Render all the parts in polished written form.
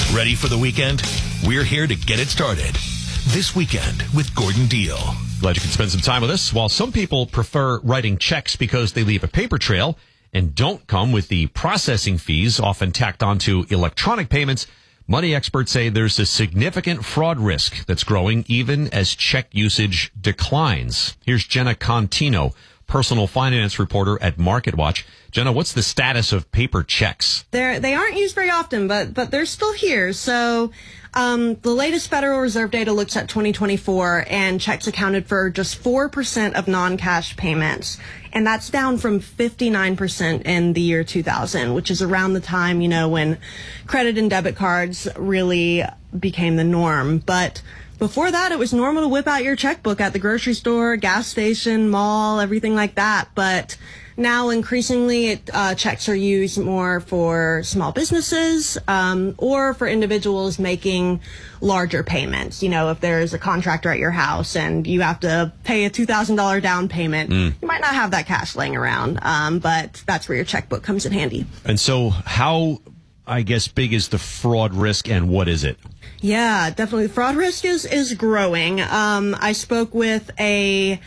Ready for the weekend? We're here to get it started. This Weekend with Gordon Deal. Glad you can spend some time with us. While some people prefer writing checks because they leave a paper trail and don't come with the processing fees often tacked onto electronic payments, money experts say there's a significant fraud risk that's growing even as check usage declines. Here's Jenna Contino, personal finance reporter at MarketWatch. Jenna, what's the status of paper checks? They aren't used very often, but they're still here. So the latest Federal Reserve data looks at 2024, and checks accounted for just 4% of non-cash payments. And that's down from 59% in the year 2000, which is around the time, when credit and debit cards really became the norm. But before that, it was normal to whip out your checkbook at the grocery store, gas station, mall, everything like that. But now, increasingly, checks are used more for small businesses or for individuals making larger payments. If there's a contractor at your house and you have to pay a $2,000 down payment, you might not have that cash laying around, but that's where your checkbook comes in handy. And so how, big is the fraud risk and what is it? Yeah, definitely. The fraud risk is growing. I spoke with a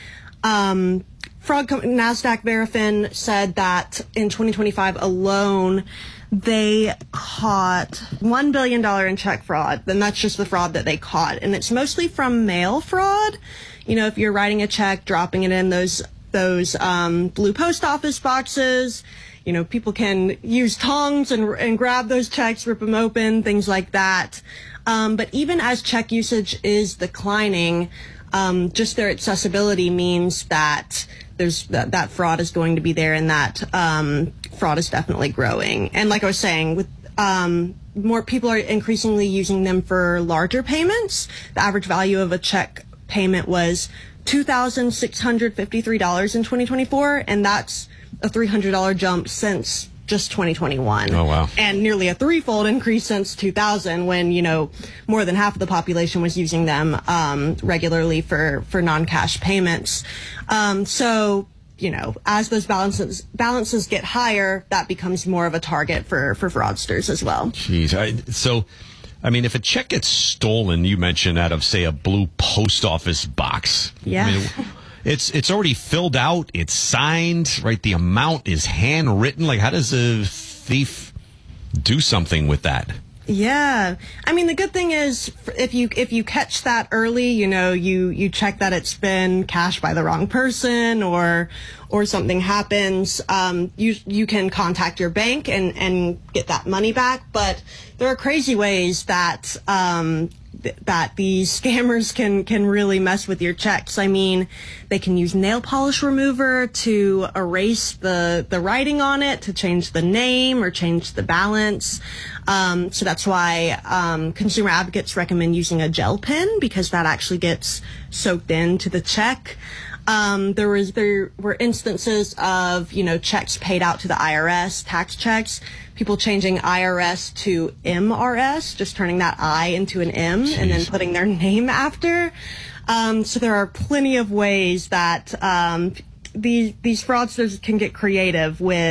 fraud company, Nasdaq Verafin, said that in 2025 alone, they caught $1 billion in check fraud. And that's just the fraud that they caught. And it's mostly from mail fraud. If you're writing a check, dropping it in those blue post office boxes, people can use tongs and grab those checks, rip them open, things like that. But even as check usage is declining, just their accessibility means that that fraud is going to be there, and that fraud is definitely growing. And like I was saying, with more people are increasingly using them for larger payments. The average value of a check payment was $2,653 in 2024, and that's a $300 jump since just 2021. Oh, wow. And nearly a threefold increase since 2000, when, more than half of the population was using them regularly for non-cash payments. So, as those balances get higher, that becomes more of a target for fraudsters as well. Jeez. If a check gets stolen, you mentioned out of, say, a blue post office box. Yeah. It's already filled out. It's signed, right? The amount is handwritten. How does a thief do something with that? Yeah. The good thing is if you catch that early, you check that it's been cashed by the wrong person or something happens, you can contact your bank and get that money back. But there are crazy ways that these scammers can really mess with your checks. They can use nail polish remover to erase the writing on it, to change the name or change the balance. So that's why consumer advocates recommend using a gel pen, because that actually gets soaked into the check. There were instances of, checks paid out to the IRS, tax checks, people changing IRS to MRS, just turning that I into an M. Jeez. And then putting their name after. So there are plenty of ways that these fraudsters can get creative with